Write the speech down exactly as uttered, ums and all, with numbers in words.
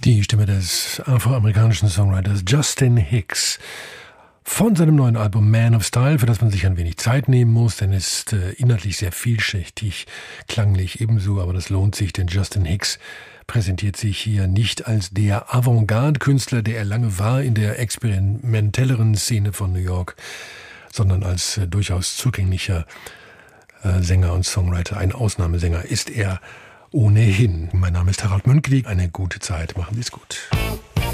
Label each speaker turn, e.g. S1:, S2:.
S1: Die Stimme des afroamerikanischen Songwriters Justin Hicks von seinem neuen Album Man of Style, für das man sich ein wenig Zeit nehmen muss, denn es ist äh, inhaltlich sehr vielschichtig, klanglich ebenso, aber das lohnt sich, denn Justin Hicks präsentiert sich hier nicht als der Avantgarde-Künstler, der er lange war in der experimentelleren Szene von New York, sondern als äh, durchaus zugänglicher äh, Sänger und Songwriter. Ein Ausnahmesänger ist er ohnehin. Mein Name ist Harald Münckli. Eine gute Zeit. Machen Sie es gut.